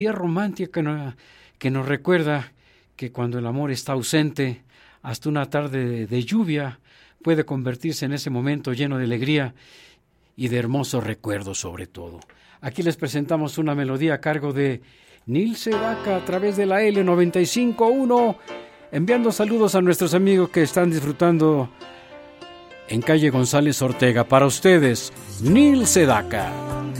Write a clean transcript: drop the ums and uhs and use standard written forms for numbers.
romántica que nos recuerda que cuando el amor está ausente, hasta una tarde de lluvia puede convertirse en ese momento lleno de alegría y de hermosos recuerdos sobre todo. Aquí les presentamos una melodía a cargo de Neil Sedaka a través de la L95.1, enviando saludos a nuestros amigos que están disfrutando en calle González Ortega. Para ustedes, Neil Sedaka.